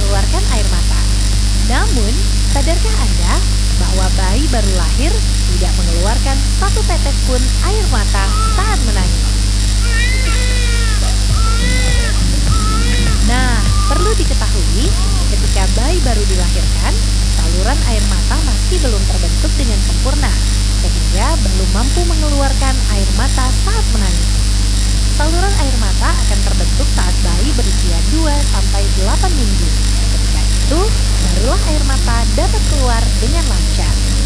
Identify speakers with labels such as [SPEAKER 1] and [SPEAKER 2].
[SPEAKER 1] mengeluarkan air mata. Namun, sadarkah Anda bahwa bayi baru lahir tidak mengeluarkan satu tetes pun air mata saat menangis? Nah, perlu diketahui, ketika bayi baru dilahirkan, saluran air mata masih belum terbentuk dengan sempurna, sehingga belum mampu mengeluarkan air mata saat menangis. Saluran air mata akan terbentuk saat bayi berusia 2 sampai 8 minggu. Ketika itu, barulah air mata dapat keluar dengan lancar.